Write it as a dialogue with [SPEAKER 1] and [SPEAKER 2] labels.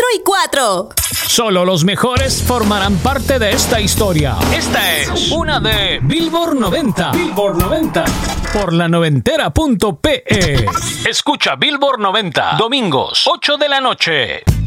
[SPEAKER 1] y 4.
[SPEAKER 2] Solo los mejores formarán parte de esta historia. Esta es una de Billboard 90. Billboard 90. Por la noventera.pe. Escucha Billboard 90. Domingos, 8 de la noche.